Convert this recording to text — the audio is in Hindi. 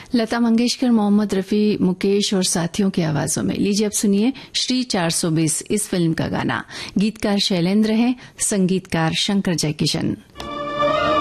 लता मंगेशकर, मोहम्मद रफी, मुकेश और साथियों की आवाजों में। लीजिए अब सुनिए श्री 420 इस फिल्म का गाना। गीतकार शैलेंद्र हैं, संगीतकार शंकर जयकिशन।